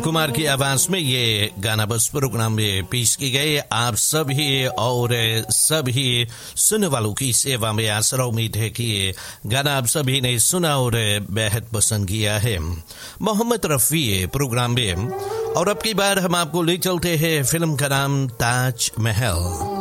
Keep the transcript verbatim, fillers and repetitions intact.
कुमार की आवाज में ये गाना बस प्रोग्राम में पेश की गई। आप सभी और सभी सुनने वालों की सेवा में आसरा उम्मीद है कि ये गाना आप सभी ने सुना और बेहद पसंद किया है। मोहम्मद रफी प्रोग्राम में और अब की बार हम आपको ले चलते हैं फिल्म का नाम ताज महल।